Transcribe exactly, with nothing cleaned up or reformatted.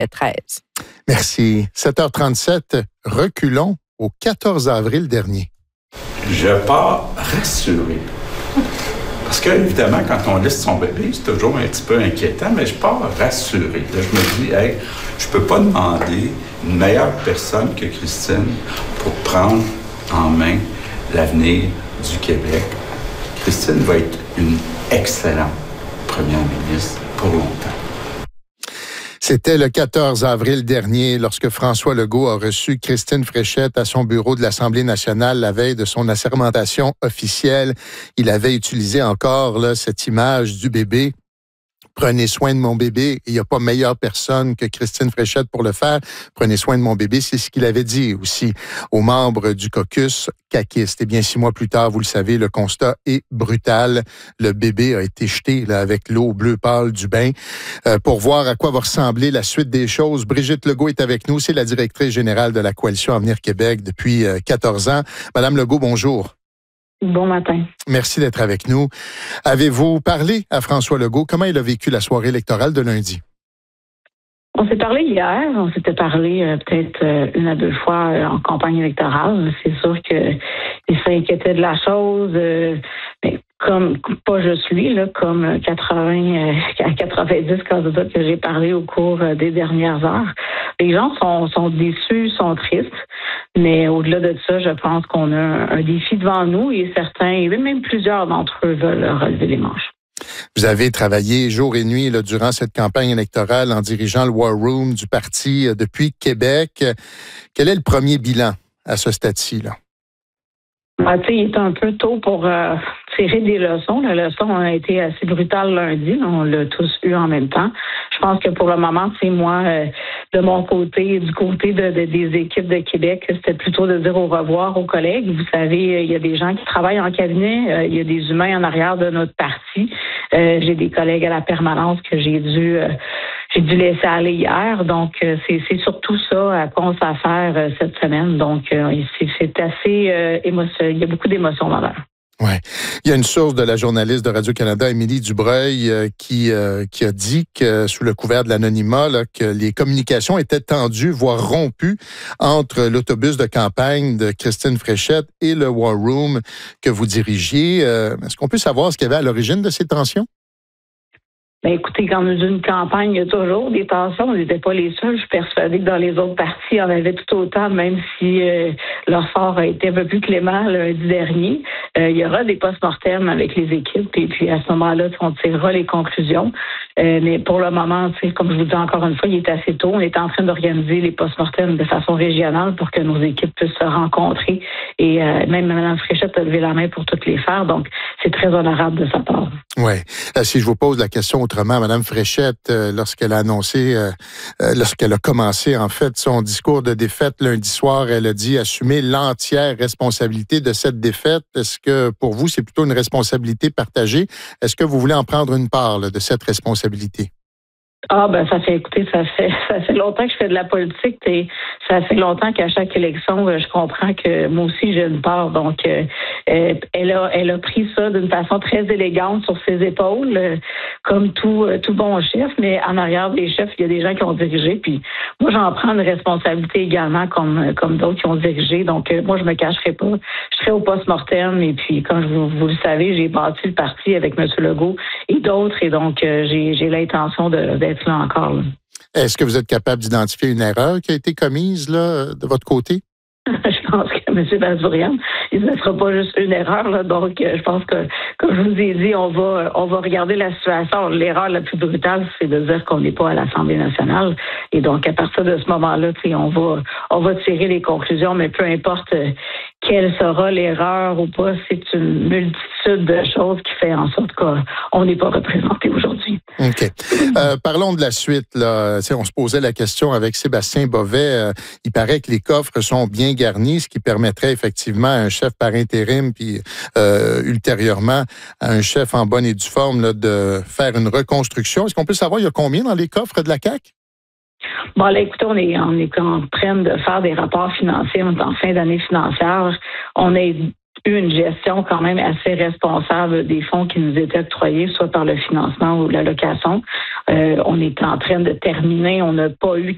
treize. Merci. sept heures trente-sept, reculons au quatorze avril dernier. Je pars rassuré. Parce que, évidemment, quand on laisse son bébé, c'est toujours un petit peu inquiétant, mais je pars rassuré. Là, je me dis, hey, je peux pas demander une meilleure personne que Christine pour prendre en main l'avenir du Québec. Christine va être une excellente première ministre pour longtemps. C'était le quatorze avril dernier lorsque François Legault a reçu Christine Fréchette à son bureau de l'Assemblée nationale la veille de son assermentation officielle. Il avait utilisé encore là, cette image du bébé. Prenez soin de mon bébé. Il n'y a pas meilleure personne que Christine Fréchette pour le faire. Prenez soin de mon bébé. C'est ce qu'il avait dit aussi aux membres du caucus caquiste. Et bien, six mois plus tard, vous le savez, le constat est brutal. Le bébé a été jeté là, avec l'eau bleu pâle du bain. Euh, pour voir à quoi va ressembler la suite des choses, Brigitte Legault est avec nous. C'est la directrice générale de la Coalition Avenir Québec depuis euh, quatorze ans. Madame Legault, bonjour. Bon matin. Merci d'être avec nous. Avez-vous parlé à François Legault? Comment il a vécu la soirée électorale de lundi? On s'est parlé hier. On s'était parlé euh, peut-être euh, une à deux fois euh, en campagne électorale. C'est sûr qu'il s'inquiétait de la chose. Euh, mais comme pas juste lui, là, comme quatre-vingts à quatre-vingt-dix candidats que j'ai parlé au cours des dernières heures. Les gens sont, sont déçus, sont tristes, mais au-delà de ça, je pense qu'on a un, un défi devant nous et certains, et même plusieurs d'entre eux veulent relever les manches. Vous avez travaillé jour et nuit là, durant cette campagne électorale en dirigeant le War Room du parti euh, depuis Québec. Quel est le premier bilan à ce stade-ci, là? Ah, tu sais, il est un peu tôt pour euh, tirer des leçons. La leçon a été assez brutale lundi. On l'a tous eu en même temps. Je pense que pour le moment, c'est moi, euh, de mon côté, du côté de, de, des équipes de Québec, c'était plutôt de dire au revoir aux collègues. Vous savez, il y a des gens qui travaillent en cabinet. Euh, il y a des humains en arrière de notre parti. Euh, j'ai des collègues à la permanence que j'ai dû... Euh, J'ai dû laisser aller hier, donc euh, c'est, c'est surtout ça à quoi on s'affaire euh, cette semaine. Donc euh, c'est, c'est assez euh, émotionnel. Il y a beaucoup d'émotions dans l'air. Ouais, il y a une source de la journaliste de Radio-Canada, Émilie Dubreuil, euh, qui euh, qui a dit que sous le couvert de l'anonymat, là, que les communications étaient tendues, voire rompues, entre l'autobus de campagne de Christine Fréchette et le War Room que vous dirigiez. Euh, est-ce qu'on peut savoir ce qu'il y avait à l'origine de ces tensions? Ben écoutez, quand on a une campagne, il y a toujours des tensions. On n'était pas les seuls. Je suis persuadée que dans les autres partis, il y en avait tout autant, même si euh, leur sort a été un peu plus clément lundi dernier. Euh, il y aura des post-mortem avec les équipes et puis à ce moment-là, on tirera les conclusions. Euh, mais pour le moment, comme je vous dis encore une fois, il est assez tôt. On est en train d'organiser les post-mortem de façon régionale pour que nos équipes puissent se rencontrer. Et euh, même Mme Fréchette a levé la main pour toutes les faire. Donc, c'est très honorable de sa part. Oui. Euh, si je vous pose la question autrement, Mme Fréchette, euh, lorsqu'elle a annoncé, euh, euh, lorsqu'elle a commencé, en fait, son discours de défaite lundi soir, elle a dit assumer l'entière responsabilité de cette défaite. Est-ce que, pour vous, c'est plutôt une responsabilité partagée? Est-ce que vous voulez en prendre une part là, de cette responsabilité? Ah ben ça fait écoutez, ça fait ça fait longtemps que je fais de la politique et ça fait longtemps qu'à chaque élection, je comprends que moi aussi j'ai une part. Donc euh, elle a elle a pris ça d'une façon très élégante sur ses épaules, euh, comme tout euh, tout bon chef, mais en arrière des chefs, il y a des gens qui ont dirigé. Puis moi j'en prends une responsabilité également comme comme d'autres qui ont dirigé. Donc euh, moi je me cacherai pas. Je serai au post-mortem et puis comme vous, vous le savez, j'ai bâti le parti avec M. Legault et d'autres et donc euh, j'ai j'ai l'intention de, de là encore. Là. Est-ce que vous êtes capable d'identifier une erreur qui a été commise là, de votre côté? Je pense que M. Bazourian, il ne sera pas juste une erreur. Là, donc, je pense que, comme je vous ai dit, on va, on va regarder la situation. L'erreur la plus brutale, c'est de dire qu'on n'est pas à l'Assemblée nationale. Et donc, à partir de ce moment-là, on va, on va tirer les conclusions, mais peu importe quelle sera l'erreur ou pas, c'est une multitude de choses qui fait en sorte qu'on n'est pas représenté aujourd'hui. OK. Euh, parlons de la suite. Là. On se posait la question avec Sébastien Bovet. Euh, il paraît que les coffres sont bien garnis, ce qui permettrait effectivement à un chef par intérim, puis euh, ultérieurement à un chef en bonne et due forme là, de faire une reconstruction. Est-ce qu'on peut savoir il y a combien dans les coffres de la C A Q? Bon, là, écoutez, on est, on est en train de faire des rapports financiers. On est en fin d'année financière. On a eu une gestion quand même assez responsable des fonds qui nous étaient octroyés, soit par le financement ou l'allocation. Euh, on est en train de terminer. On n'a pas eu